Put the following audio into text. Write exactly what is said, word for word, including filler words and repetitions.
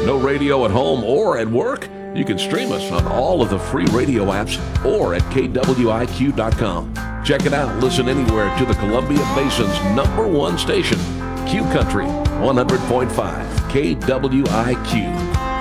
No radio at home or at work? You can stream us on all of the free radio apps or at K W I Q dot com. Check it out. Listen anywhere to the Columbia Basin's number one station, Q Country one hundred point five K W I Q.